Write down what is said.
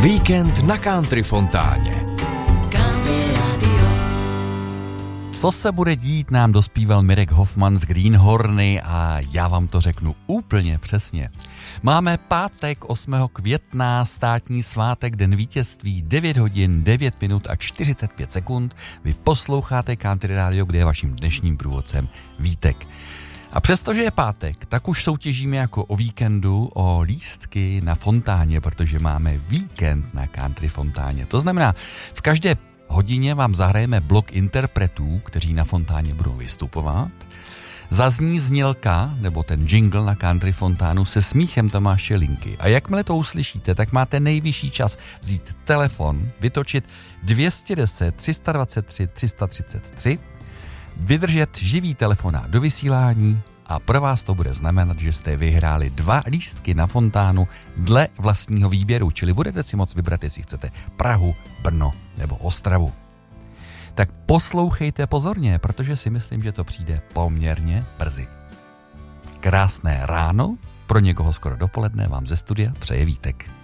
Víkend na Country Fontáně. Co se bude dít, nám dospíval Mirek Hoffman z Greenhorny a já vám to řeknu úplně přesně. Máme pátek 8. května, státní svátek, den vítězství, 9 hodin, 9 minut a 45 sekund. Vy posloucháte Country Radio, kde je vaším dnešním průvodcem Vítek. A přestože je pátek, tak už soutěžíme jako o víkendu o lístky na fontáně, protože máme víkend na Country Fontáně. To znamená, v každé hodině vám zahrajeme blok interpretů, kteří na fontáně budou vystupovat. Zazní znělka, nebo ten jingle na Country Fontánu se smíchem Tomáše Linky. A jakmile to uslyšíte, tak máte nejvyšší čas vzít telefon, vytočit 210 323 333, vydržet živý telefonát do vysílání a pro vás to bude znamenat, že jste vyhráli 2 lístky na fontánu dle vlastního výběru, čili budete si moct vybrat, jestli chcete Prahu, Brno nebo Ostravu. Tak poslouchejte pozorně, protože si myslím, že to přijde poměrně brzy. Krásné ráno, pro někoho skoro dopoledne vám ze studia přeje Vítek.